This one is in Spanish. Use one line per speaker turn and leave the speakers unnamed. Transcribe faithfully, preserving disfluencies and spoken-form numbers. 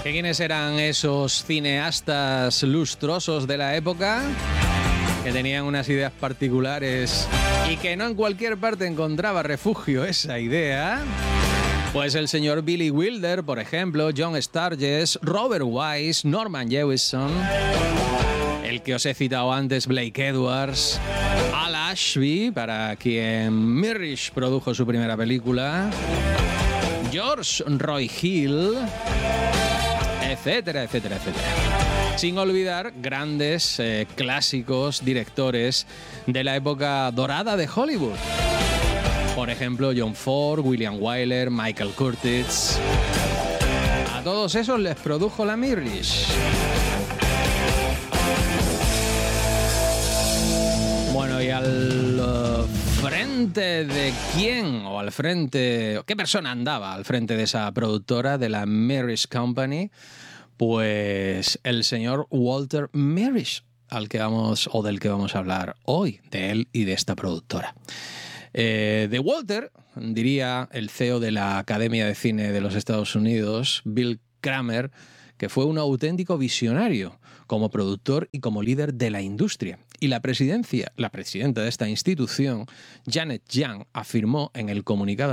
¿Quiénes eran esos cineastas lustrosos de la época? Que tenían unas ideas particulares y que no en cualquier parte encontraba refugio esa idea. Pues el señor Billy Wilder, por ejemplo, John Sturges, Robert Wise, Norman Jewison, el que os he citado antes, Blake Edwards, Al Ashby, para quien Mirrish produjo su primera película, George Roy Hill, etcétera, etcétera, etcétera. Sin olvidar grandes eh, clásicos directores de la época dorada de Hollywood. Por ejemplo, John Ford, William Wyler, Michael Curtiz. A todos esos les produjo la Mirrish. Bueno, y al uh, frente de quién, o al frente, ¿qué persona andaba al frente de esa productora de la Mirrish Company? Pues el señor Walter Mirrish, al que vamos, o del que vamos a hablar hoy, de él y de esta productora. Eh, de Walter, diría el C E O de la Academia de Cine de los Estados Unidos, Bill Kramer, que fue un auténtico visionario como productor y como líder de la industria. Y la presidencia, la presidenta de esta institución, Janet Young, afirmó en el comunicado